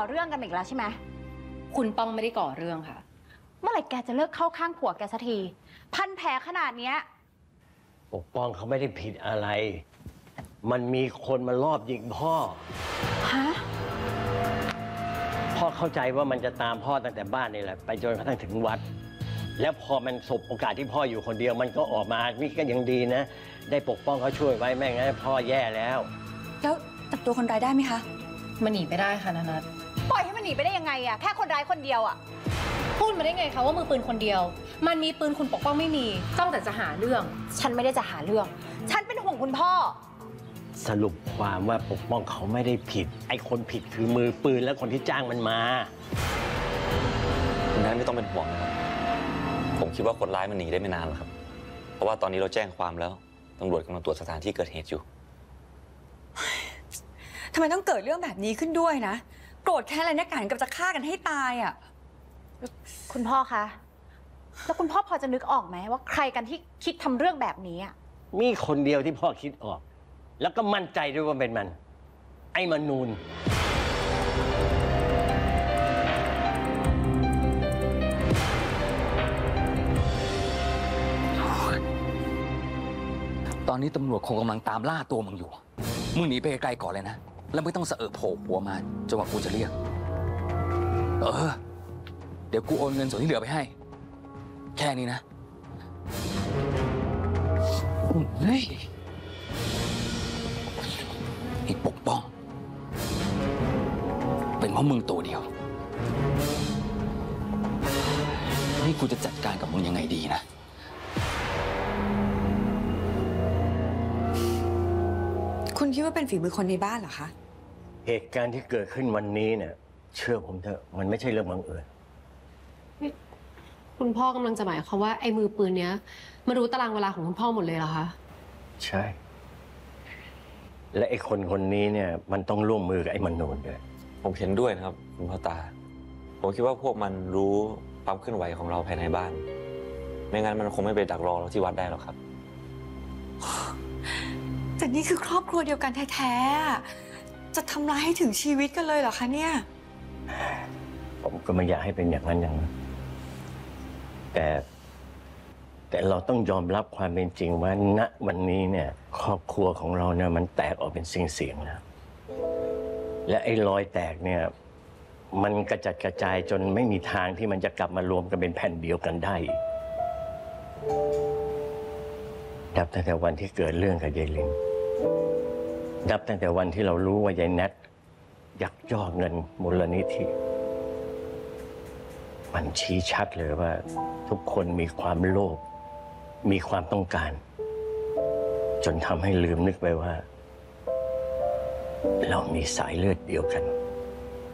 เรื่องกันอีกแล้วใช่ไหมคุณป้องไม่ได้ก่อเรื่องค่ะเมื่อไหร่แกจะเลิกเข้าข้างผัวแกสักทีพันแผลขนาดเนี้ยปกป้องเขาไม่ได้ผิดอะไรมันมีคนมาลอบยิงพ่อฮะพ่อเข้าใจว่ามันจะตามพ่อตั้งแต่บ้านนี่แหละไปจนกระทั่งถึงวัดแล้วพอมันสบโอกาสที่พ่ออยู่คนเดียวมันก็ออกมานี่ก็ยังดีนะได้ปกป้องเขาช่วยไว้ไม่งั้นพ่อแย่แล้วจับตัวคนร้ายได้ไหมคะมันหนีไปได้ค่ะนัทปล่อยให้มันหนีไปได้ยังไงอะแค่คนร้ายคนเดียวอะพูดมาได้ไงคะว่ามือปืนคนเดียวมันมีปืนคุณปกป้องไม่มีต้องแต่จะหาเรื่องฉันไม่ได้จะหาเรื่องฉันเป็นห่วงคุณพ่อสรุปความว่าปกป้องเขาไม่ได้ผิดไอ้คนผิดคือมือปืนและคนที่จ้างมันมาคุณแม่ไม่ต้องเป็นห่วงนะครับผมคิดว่าคนร้ายมันหนีได้ไม่นานหรอกครับเพราะว่าตอนนี้เราแจ้งความแล้วตำรวจกำลังตรวจสถานที่เกิดเหตุอยู่ทำไมต้องเกิดเรื่องแบบนี้ขึ้นด้วยนะโกรธแค่อะไรนักกันกับจะฆ่ากันให้ตายอ่ะคุณพ่อคะแล้วคุณพ่อพอจะนึกออกไหมว่าใครกันที่คิดทำเรื่องแบบนี้มีคนเดียวที่พ่อคิดออกแล้วก็มั่นใจด้วยว่าเป็นมันไอ้มนูนตอนนี้ตำรวจคงกำลังตามล่าตัวมึงอยู่มึงหนีไปไกลก่อนเลยนะแล้วไม่ต้องเสอะโผล่หัวมาจนกว่ากูจะเรียกเดี๋ยวกูโอนเงินส่วนที่เหลือไปให้แค่นี้นะเฮ้ยไอ้ปกป้องเป็นเพราะมึงตัวเดียวนี่กูจะจัดการกับมึงยังไงดีนะคุณคิดว่าเป็นฝีมือคนในบ้านเหรอคะเหตุการณ์ที่เกิดขึ้นวันนี้เนี่ยเชื่อผมเถอะมันไม่ใช่เรื่องบังเอิญคุณพ่อกำลังจะหมายความว่าไอ้มือปืนเนี้ยมารู้ตารางเวลาของคุณพ่อหมดเลยเหรอคะใช่และไอ้คนนี้เนี่ยมันต้องร่วมมือกับไอ้มนูนด้วยผมเห็นด้วยนะครับคุณพ่อตาผมคิดว่าพวกมันรู้ความเคลื่อนไหวของเราภายในบ้านไม่งั้นมันคงไม่ไปดักรอเราที่วัดได้หรอกครับแต่นี่คือครอบครัวเดียวกันแท้ๆจะทำร้ายให้ถึงชีวิตกันเลยเหรอคะเนี่ยผมก็ไม่อยากให้เป็นอย่างนั้นอย่างนั้นแต่เราต้องยอมรับความเป็นจริงว่าณวันนี้เนี่ยครอบครัวของเราเนี่ยมันแตกออกเป็นเสียงๆแล้วและไอ้รอยแตกเนี่ยมันกระจัดกระจายจนไม่มีทางที่มันจะกลับมารวมกันเป็นแผ่นเดียวกันได้นับตั้งแต่วันที่เกิดเรื่องกับยายลินนับตั้งแต่วันที่เรารู้ว่ายายแนทยักยอกเงินมูลนิธิมันชี้ชัดเลยว่าทุกคนมีความโลภมีความต้องการจนทำให้ลืมนึกไปว่าเรามีสายเลือดเดียวกัน